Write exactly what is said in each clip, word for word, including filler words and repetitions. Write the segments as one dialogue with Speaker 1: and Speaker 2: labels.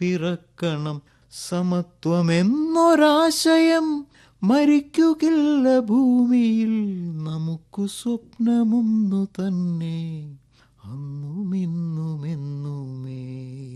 Speaker 1: പിറക്കണം. സമത്വമെന്നൊരാശയം മരിക്കുകില്ല ഭൂമിയിൽ, നമുക്കു സ്വപ്നമൊന്നു തന്നെ അന്നുമിന്നുമെന്നുമേ.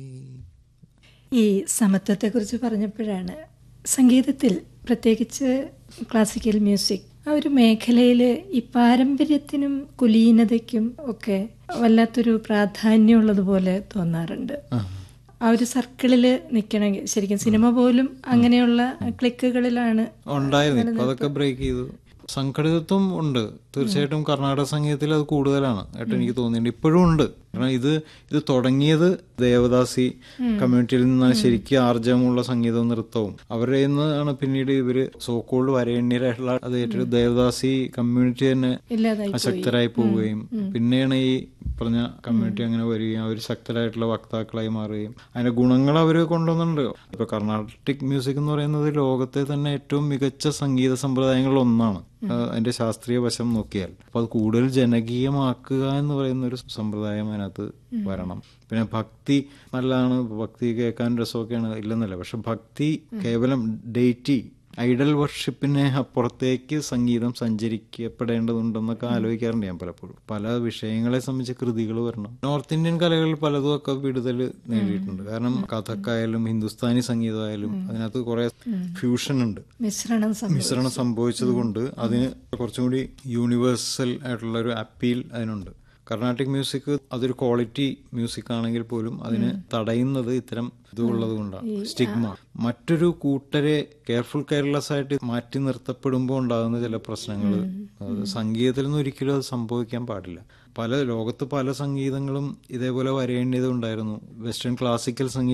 Speaker 2: ഈ സമത്വത്തെക്കുറിച്ച് പറഞ്ഞപ്പോഴാണ് സംഗീതത്തിൽ, പ്രത്യേകിച്ച് ക്ലാസിക്കൽ മ്യൂസിക്, ആ ഒരു മേഖലയിൽ ഈ പാരമ്പര്യത്തിനും കുലീനതയ്ക്കും ഒക്കെ വല്ലാത്തൊരു പ്രാധാന്യമുള്ളതുപോലെ തോന്നാറുണ്ട്. ആ ഒരു സർക്കിളിൽ നിൽക്കണമെങ്കിൽ ശരിക്കും സിനിമ പോലും അങ്ങനെയുള്ള ക്ലിക്കുകളിലാണ്
Speaker 1: ഉണ്ടായിരുന്നു. അതൊക്കെ ബ്രേക്ക് ചെയ്തു. സംഘടിതത്വം ഉണ്ട് തീർച്ചയായിട്ടും. കർണാടക സംഗീതത്തിൽ അത് കൂടുതലാണ് ആയിട്ട് എനിക്ക് തോന്നിയിട്ടുണ്ട്. ഇപ്പോഴും ഉണ്ട്. കാരണം ഇത് ഇത് തുടങ്ങിയത് ദേവദാസി കമ്മ്യൂണിറ്റിയിൽ നിന്നാണ്. ശരിക്കും ആർജവമുള്ള സംഗീതവും നൃത്തവും അവരുടെ നിന്നാണ് പിന്നീട് ഇവര് സോക്കോൾഡ് വരേണ്യരായിട്ടുള്ള അത് ഏറ്റവും ദേവദാസി കമ്മ്യൂണിറ്റി തന്നെ അശക്തരായി പോവുകയും പിന്നെയാണ് ഈ പറഞ്ഞ കമ്മ്യൂണിറ്റി അങ്ങനെ വരികയും അവർ ശക്തരായിട്ടുള്ള വക്താക്കളായി മാറുകയും അതിന്റെ ഗുണങ്ങൾ അവർ കൊണ്ടുവന്നിട്ടുണ്ട്. ഇപ്പൊ കർണാട്ടിക് മ്യൂസിക് എന്ന് പറയുന്നത് ലോകത്തെ തന്നെ ഏറ്റവും മികച്ച സംഗീത സമ്പ്രദായങ്ങളിൽ ഒന്നാണ് അതിന്റെ ശാസ്ത്രീയ വശം നോക്കിയാൽ. അപ്പൊ അത് കൂടുതൽ ജനകീയമാക്കുക എന്ന് പറയുന്ന ഒരു സമ്പ്രദായം അതിനകത്ത് വരണം. പിന്നെ ഭക്തി നല്ലതാണ്, ഭക്തി കേൾക്കാൻ രസമൊക്കെയാണ്, ഇല്ലെന്നല്ല. പക്ഷെ ഭക്തി കേവലം ഡെയ്റ്റി ഐഡൽ വർഷിപ്പിനെ അപ്പുറത്തേക്ക് സംഗീതം സഞ്ചരിക്കപ്പെടേണ്ടതുണ്ടെന്നൊക്കെ ആലോചിക്കാറുണ്ട് ഞാൻ പലപ്പോഴും. പല വിഷയങ്ങളെ സംബന്ധിച്ച കൃതികൾ വരണം. നോർത്ത് ഇന്ത്യൻ കലകളിൽ പലതും ഒക്കെ വിടുതൽ നേടിയിട്ടുണ്ട്. കാരണം കഥക്കായാലും ഹിന്ദുസ്ഥാനി സംഗീതമായാലും അതിനകത്ത് കുറെ ഫ്യൂഷൻ ഉണ്ട്, മിശ്രണം സംഭവിച്ചത് കൊണ്ട് അതിന് കുറച്ചും കൂടി യൂണിവേഴ്സൽ ആയിട്ടുള്ള ഒരു അപ്പീൽ അതിനുണ്ട്. കർണാട്ടിക് മ്യൂസിക് അതൊരു ക്വാളിറ്റി മ്യൂസിക് ആണെങ്കിൽ പോലും അതിന് തടയുന്നത് ഇത്തരം ഇതുള്ളത് കൊണ്ടാണ്, സ്റ്റിഗ്മ. മറ്റൊരു കൂട്ടരെ കെയർഫുൾ കെയർലെസ് ആയിട്ട് മാറ്റി നിർത്തപ്പെടുമ്പോൾ ഉണ്ടാകുന്ന ചില പ്രശ്നങ്ങൾ സംഗീതത്തിൽ നിന്ന് ഒരിക്കലും അത് സംഭവിക്കാൻ പാടില്ല. പല ലോകത്ത് പല സംഗീതങ്ങളും ഇതേപോലെ വരേണ്ടത് ഉണ്ടായിരുന്നു. വെസ്റ്റേൺ ക്ലാസിക്കൽ സംഗീതം